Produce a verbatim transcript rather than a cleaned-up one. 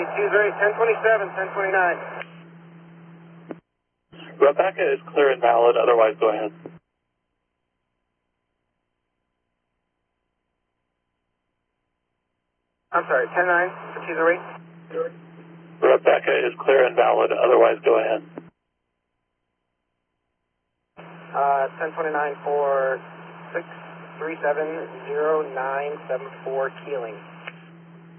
two zero eight, ten twenty-seven, ten twenty-nine. Rebecca is clear and valid, otherwise go ahead. I'm sorry, ten nine for two zero eight. Rebecca is clear and valid, otherwise go ahead. Uh, ten twenty-nine for six three seven zero nine seven four Keeling.